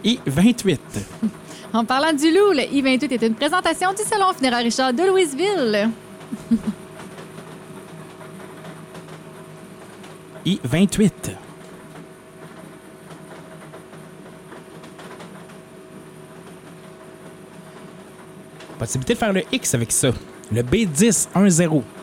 I-28. En parlant du loup, le I-28 est une présentation du Salon funéraire Richard de Louisville. I-28. Possibilité de faire le X avec ça. Le B10-10.